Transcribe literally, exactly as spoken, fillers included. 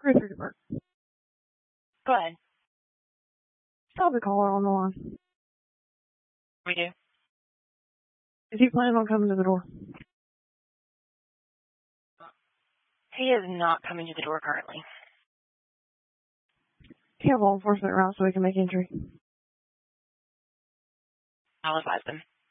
Chris Rickenberg. Go ahead. Stop the caller on the line. We do. Is he planning on coming to the door? He is not coming to the door currently. Do you have law enforcement around so we can make entry? I'll advise them.